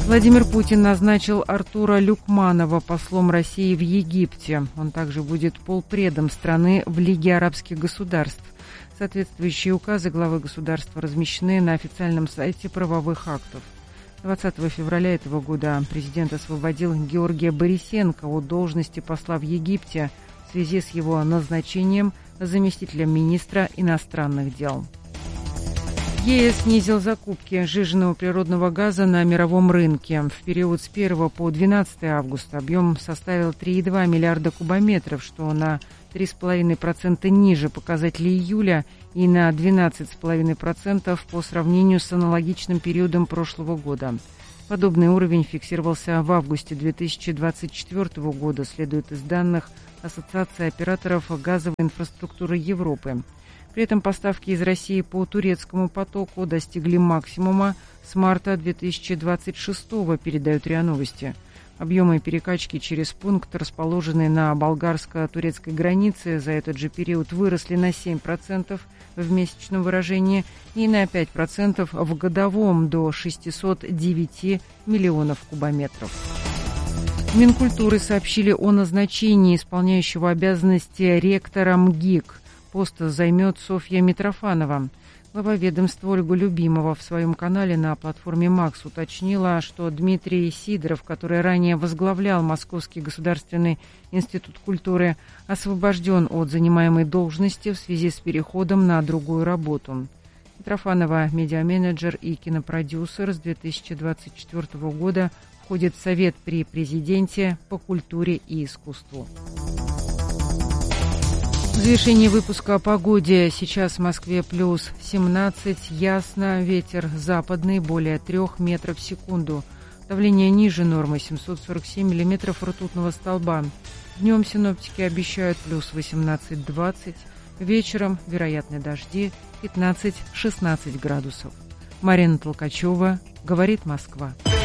Speaker 5: Владимир Путин назначил Артура Люкманова послом России в Египте. Он также будет полпредом страны в Лиге арабских государств. Соответствующие указы главы государства размещены на официальном сайте правовых актов. 20 февраля этого года президент освободил Георгия Борисенко от должности посла в Египте в связи с его назначением заместителем министра иностранных дел. ЕС снизил закупки сжиженного природного газа на мировом рынке. В период с 1 по 12 августа объем составил 3,2 миллиарда кубометров, что на 3,5% ниже показателей июля и на 12,5% по сравнению с аналогичным периодом прошлого года. Подобный уровень фиксировался в августе 2024 года, следует из данных Ассоциации операторов газовой инфраструктуры Европы. При этом поставки из России по турецкому потоку достигли максимума с марта 2026 года, передают РИА Новости. Объемы перекачки через пункт, расположенный на болгарско-турецкой границе, за этот же период выросли на 7% в месячном выражении и на 5% в годовом до 609 миллионов кубометров. Минкультуры сообщили о назначении исполняющего обязанности ректора МГИК. Пост займет Софья Митрофанова. Глава ведомства Ольга Любимова в своем канале на платформе «Макс» уточнила, что Дмитрий Сидоров, который ранее возглавлял Московский государственный институт культуры, освобожден от занимаемой должности в связи с переходом на другую работу. Митрофанова, медиаменеджер и кинопродюсер, с 2024 года входит в Совет при президенте по культуре и искусству. В завершении выпуска о погоде. Сейчас в Москве плюс 17, ясно, ветер западный, более 3 метров в секунду. Давление ниже нормы, 747 миллиметров ртутного столба. Днем синоптики обещают плюс 18-20, вечером вероятны дожди 15-16 градусов. Марина Толкачева, говорит Москва.